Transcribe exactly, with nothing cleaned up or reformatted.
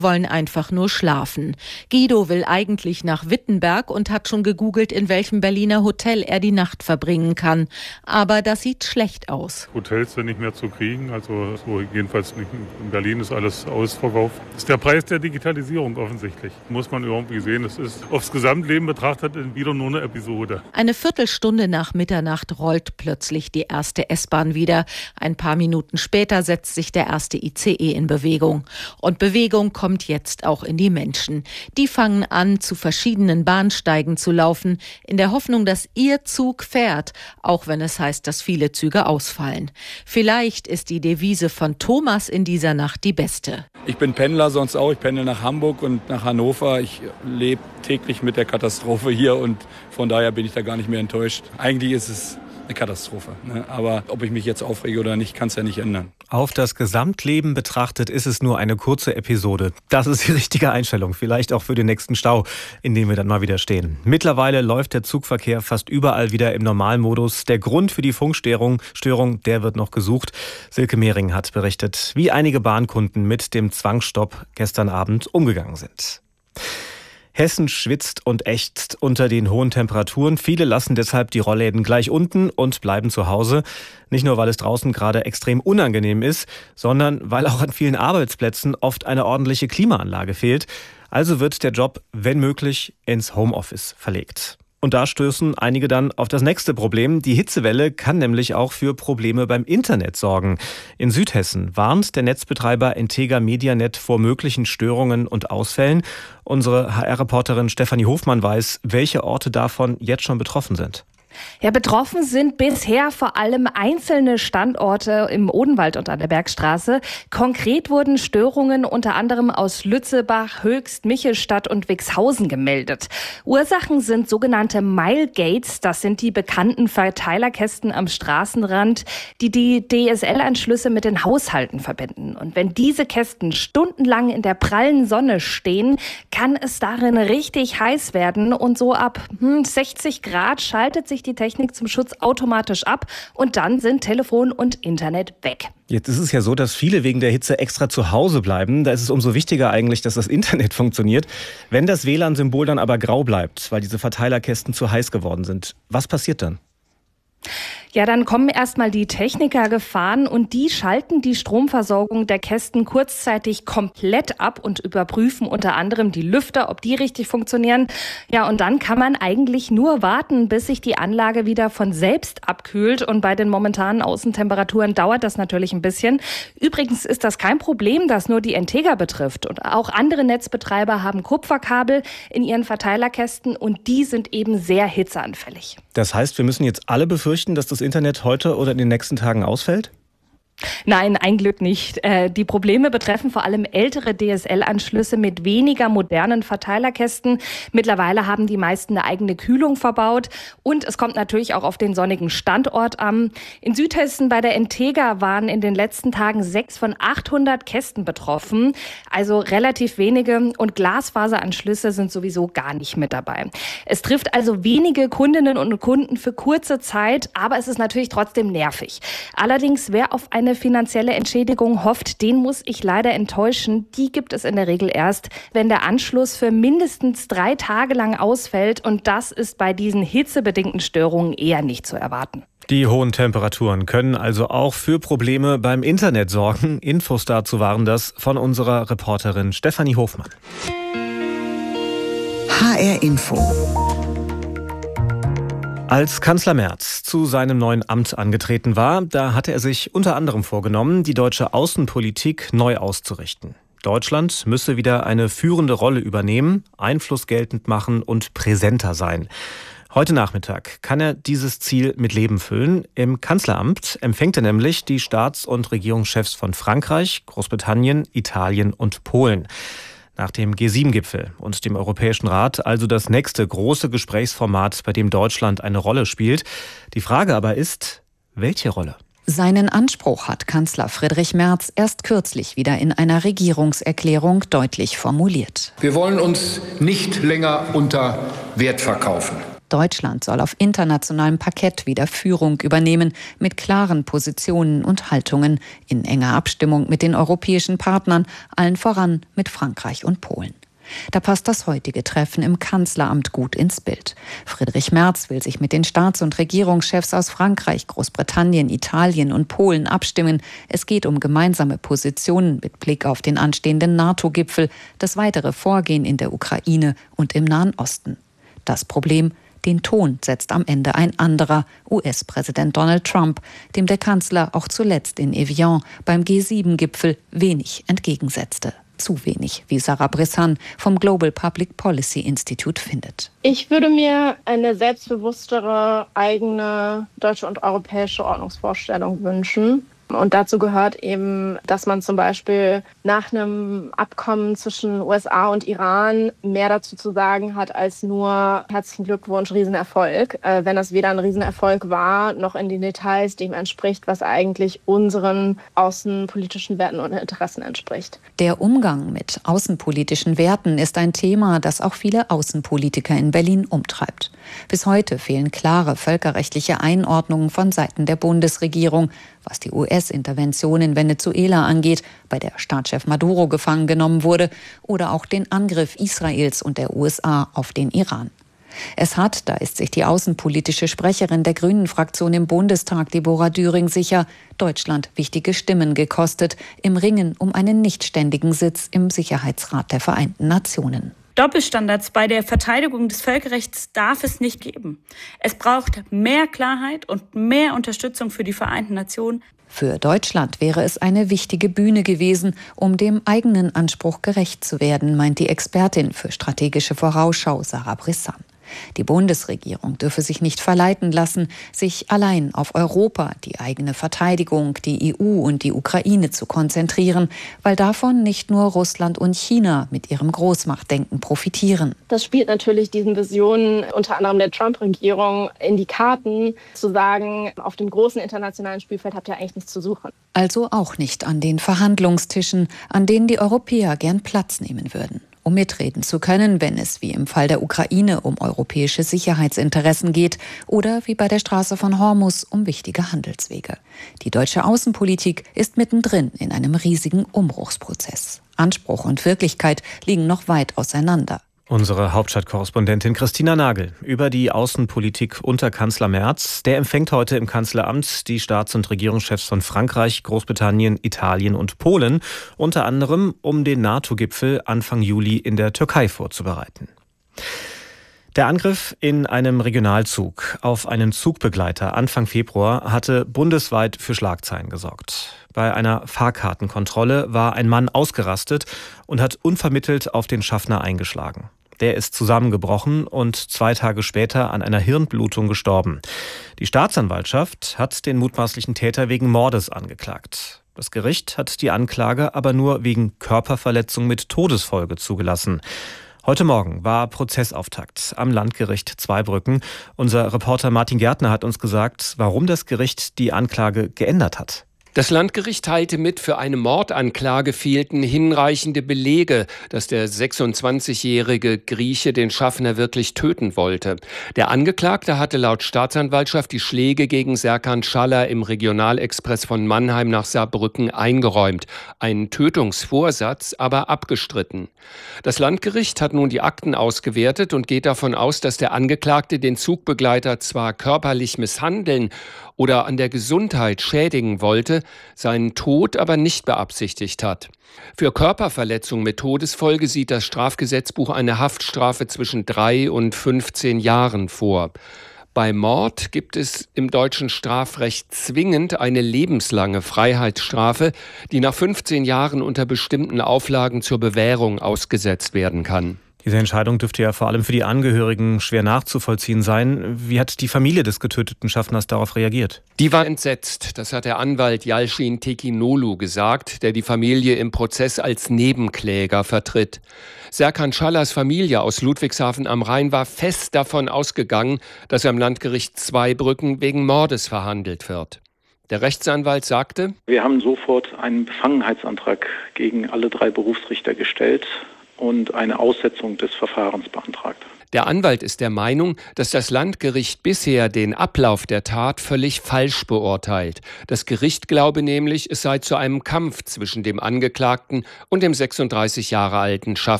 wollen einfach nur schlafen. Guido will eigentlich nach Wittenberg und hat schon gegoogelt, in welchem Berliner Hotel er die Nacht verbringen kann. Aber das sieht schlecht aus. Hotels sind nicht mehr zu kriegen, also so jedenfalls nicht in Berlin ist alles ausverkauft. Das ist der Preis der Digitalisierung offensichtlich. Muss man irgendwie sehen, es ist aufs Gesamtleben betrachtet wieder nur eine Episode. Eine Viertelstunde nach Mitternacht rollt plötzlich die erste S-Bahn wieder. Ein paar Minuten später setzt sich der erste I C E in Bewegung. Und Bewegung kommt jetzt auch in die Menschen. Die fangen an, zu verschiedenen Bahnsteigen zu laufen, in der Hoffnung, dass ihr Zug fährt, auch wenn es heißt, dass viele Züge ausfallen. Vielleicht ist die Devise von Thomas in dieser Nacht die beste. Ich bin Pendler sonst auch. Ich pendel nach Hamburg und nach Hannover. Ich lebe täglich mit der Katastrophe hier und von daher bin ich da gar nicht mehr enttäuscht. Eigentlich ist es eine Katastrophe. Ne? Aber ob ich mich jetzt aufrege oder nicht, kann es ja nicht ändern. Auf das Gesamtleben betrachtet ist es nur eine kurze Episode. Das ist die richtige Einstellung. Vielleicht auch für den nächsten Stau, in dem wir dann mal wieder stehen. Mittlerweile läuft der Zugverkehr fast überall wieder im Normalmodus. Der Grund für die Funkstörung, Störung, der wird noch gesucht. Silke Mehring hat berichtet, wie einige Bahnkunden mit dem Zwangsstopp gestern Abend umgegangen sind. Hessen schwitzt und ächzt unter den hohen Temperaturen. Viele lassen deshalb die Rollläden gleich unten und bleiben zu Hause. Nicht nur, weil es draußen gerade extrem unangenehm ist, sondern weil auch an vielen Arbeitsplätzen oft eine ordentliche Klimaanlage fehlt. Also wird der Job, wenn möglich, ins Homeoffice verlegt. Und da stößen einige dann auf das nächste Problem. Die Hitzewelle kann nämlich auch für Probleme beim Internet sorgen. In Südhessen warnt der Netzbetreiber Integra Medianet vor möglichen Störungen und Ausfällen. Unsere H R-Reporterin Stefanie Hofmann weiß, welche Orte davon jetzt schon betroffen sind. Ja, betroffen sind bisher vor allem einzelne Standorte im Odenwald und an der Bergstraße. Konkret wurden Störungen unter anderem aus Lützebach, Höchst, Michelstadt und Wixhausen gemeldet. Ursachen sind sogenannte Mile-Gates. Das sind die bekannten Verteilerkästen am Straßenrand, die die D S L-Anschlüsse mit den Haushalten verbinden. Und wenn diese Kästen stundenlang in der prallen Sonne stehen, kann es darin richtig heiß werden. Und so ab hm, sechzig Grad schaltet sich die Technik zum Schutz automatisch ab und dann sind Telefon und Internet weg. Jetzt ist es ja so, dass viele wegen der Hitze extra zu Hause bleiben. Da ist es umso wichtiger eigentlich, dass das Internet funktioniert. Wenn das W L A N-Symbol dann aber grau bleibt, weil diese Verteilerkästen zu heiß geworden sind, was passiert dann? Ja, dann kommen erstmal die Techniker gefahren und die schalten die Stromversorgung der Kästen kurzzeitig komplett ab und überprüfen unter anderem die Lüfter, ob die richtig funktionieren. Ja, und dann kann man eigentlich nur warten, bis sich die Anlage wieder von selbst abkühlt. Und bei den momentanen Außentemperaturen dauert das natürlich ein bisschen. Übrigens ist das kein Problem, das nur die Integra betrifft. Und auch andere Netzbetreiber haben Kupferkabel in ihren Verteilerkästen und die sind eben sehr hitzeanfällig. Das heißt, wir müssen jetzt alle befürchten, dass das Internet heute oder in den nächsten Tagen ausfällt? Nein, ein Glück nicht. Äh, die Probleme betreffen vor allem ältere D S L-Anschlüsse mit weniger modernen Verteilerkästen. Mittlerweile haben die meisten eine eigene Kühlung verbaut. Und es kommt natürlich auch auf den sonnigen Standort an. In Südhessen bei der Integra waren in den letzten Tagen sechs von achthundert Kästen betroffen. Also relativ wenige. Und Glasfaseranschlüsse sind sowieso gar nicht mit dabei. Es trifft also wenige Kundinnen und Kunden für kurze Zeit. Aber es ist natürlich trotzdem nervig. Allerdings, wer auf eine finanzielle Entschädigung hofft, den muss ich leider enttäuschen. Die gibt es in der Regel erst, wenn der Anschluss für mindestens drei Tage lang ausfällt. Und das ist bei diesen hitzebedingten Störungen eher nicht zu erwarten. Die hohen Temperaturen können also auch für Probleme beim Internet sorgen. Infos dazu waren das von unserer Reporterin Stefanie Hofmann. H R Info. Als Kanzler Merz zu seinem neuen Amt angetreten war, da hatte er sich unter anderem vorgenommen, die deutsche Außenpolitik neu auszurichten. Deutschland müsse wieder eine führende Rolle übernehmen, Einfluss geltend machen und präsenter sein. Heute Nachmittag kann er dieses Ziel mit Leben füllen. Im Kanzleramt empfängt er nämlich die Staats- und Regierungschefs von Frankreich, Großbritannien, Italien und Polen. Nach dem G sieben Gipfel und dem Europäischen Rat also das nächste große Gesprächsformat, bei dem Deutschland eine Rolle spielt. Die Frage aber ist, welche Rolle? Seinen Anspruch hat Kanzler Friedrich Merz erst kürzlich wieder in einer Regierungserklärung deutlich formuliert. Wir wollen uns nicht länger unter Wert verkaufen. Deutschland soll auf internationalem Parkett wieder Führung übernehmen, mit klaren Positionen und Haltungen, in enger Abstimmung mit den europäischen Partnern, allen voran mit Frankreich und Polen. Da passt das heutige Treffen im Kanzleramt gut ins Bild. Friedrich Merz will sich mit den Staats- und Regierungschefs aus Frankreich, Großbritannien, Italien und Polen abstimmen. Es geht um gemeinsame Positionen mit Blick auf den anstehenden NATO-Gipfel, das weitere Vorgehen in der Ukraine und im Nahen Osten. Das Problem: den Ton setzt am Ende ein anderer, U S-Präsident Donald Trump, dem der Kanzler auch zuletzt in Evian beim G sieben Gipfel wenig entgegensetzte. Zu wenig, wie Sarah Brissan vom Global Public Policy Institute findet. Ich würde mir eine selbstbewusstere eigene deutsche und europäische Ordnungsvorstellung wünschen. Und dazu gehört eben, dass man zum Beispiel nach einem Abkommen zwischen U S A und Iran mehr dazu zu sagen hat als nur herzlichen Glückwunsch, Riesenerfolg. Äh, wenn das weder ein Riesenerfolg war, noch in den Details dem entspricht, was eigentlich unseren außenpolitischen Werten und Interessen entspricht. Der Umgang mit außenpolitischen Werten ist ein Thema, das auch viele Außenpolitiker in Berlin umtreibt. Bis heute fehlen klare völkerrechtliche Einordnungen von Seiten der Bundesregierung, was die U S-Intervention in Venezuela angeht, bei der Staatschef Maduro gefangen genommen wurde, oder auch den Angriff Israels und der U S A auf den Iran. Es hat, da ist sich die außenpolitische Sprecherin der Grünen-Fraktion im Bundestag, Deborah Düring, sicher, Deutschland wichtige Stimmen gekostet im Ringen um einen nichtständigen Sitz im Sicherheitsrat der Vereinten Nationen. Doppelstandards bei der Verteidigung des Völkerrechts darf es nicht geben. Es braucht mehr Klarheit und mehr Unterstützung für die Vereinten Nationen. Für Deutschland wäre es eine wichtige Bühne gewesen, um dem eigenen Anspruch gerecht zu werden, meint die Expertin für strategische Vorausschau Sarah Brissan. Die Bundesregierung dürfe sich nicht verleiten lassen, sich allein auf Europa, die eigene Verteidigung, die E U und die Ukraine zu konzentrieren, weil davon nicht nur Russland und China mit ihrem Großmachtdenken profitieren. Das spielt natürlich diesen Visionen unter anderem der Trump-Regierung in die Karten, zu sagen, auf dem großen internationalen Spielfeld habt ihr eigentlich nichts zu suchen. Also auch nicht an den Verhandlungstischen, an denen die Europäer gern Platz nehmen würden. Um mitreden zu können, wenn es wie im Fall der Ukraine um europäische Sicherheitsinteressen geht oder wie bei der Straße von Hormuz um wichtige Handelswege. Die deutsche Außenpolitik ist mittendrin in einem riesigen Umbruchsprozess. Anspruch und Wirklichkeit liegen noch weit auseinander. Unsere Hauptstadtkorrespondentin Christina Nagel über die Außenpolitik unter Kanzler Merz. Der empfängt heute im Kanzleramt die Staats- und Regierungschefs von Frankreich, Großbritannien, Italien und Polen, unter anderem um den NATO-Gipfel Anfang Juli in der Türkei vorzubereiten. Der Angriff in einem Regionalzug auf einen Zugbegleiter Anfang Februar hatte bundesweit für Schlagzeilen gesorgt. Bei einer Fahrkartenkontrolle war ein Mann ausgerastet und hat unvermittelt auf den Schaffner eingeschlagen. Der ist zusammengebrochen und zwei Tage später an einer Hirnblutung gestorben. Die Staatsanwaltschaft hat den mutmaßlichen Täter wegen Mordes angeklagt. Das Gericht hat die Anklage aber nur wegen Körperverletzung mit Todesfolge zugelassen. Heute Morgen war Prozessauftakt am Landgericht Zweibrücken. Unser Reporter Martin Gärtner hat uns gesagt, warum das Gericht die Anklage geändert hat. Das Landgericht teilte mit, für eine Mordanklage fehlten hinreichende Belege, dass der sechsundzwanzigjährige Grieche den Schaffner wirklich töten wollte. Der Angeklagte hatte laut Staatsanwaltschaft die Schläge gegen Serkan Schaller im Regionalexpress von Mannheim nach Saarbrücken eingeräumt, einen Tötungsvorsatz aber abgestritten. Das Landgericht hat nun die Akten ausgewertet und geht davon aus, dass der Angeklagte den Zugbegleiter zwar körperlich misshandeln oder an der Gesundheit schädigen wollte, seinen Tod aber nicht beabsichtigt hat. Für Körperverletzung mit Todesfolge sieht das Strafgesetzbuch eine Haftstrafe zwischen drei und fünfzehn Jahren vor. Bei Mord gibt es im deutschen Strafrecht zwingend eine lebenslange Freiheitsstrafe, die nach fünfzehn Jahren unter bestimmten Auflagen zur Bewährung ausgesetzt werden kann. Diese Entscheidung dürfte ja vor allem für die Angehörigen schwer nachzuvollziehen sein. Wie hat die Familie des getöteten Schaffners darauf reagiert? Die war entsetzt. Das hat der Anwalt Yalcin Tekinolu gesagt, der die Familie im Prozess als Nebenkläger vertritt. Serkan Schallers Familie aus Ludwigshafen am Rhein war fest davon ausgegangen, dass am Landgericht Zweibrücken wegen Mordes verhandelt wird. Der Rechtsanwalt sagte: Wir haben sofort einen Befangenheitsantrag gegen alle drei Berufsrichter gestellt und eine Aussetzung des Verfahrens beantragt. Der Anwalt ist der Meinung, dass das Landgericht bisher den Ablauf der Tat völlig falsch beurteilt. Das Gericht glaube nämlich, es sei zu einem Kampf zwischen dem Angeklagten und dem sechsunddreißig Jahre alten Schaffner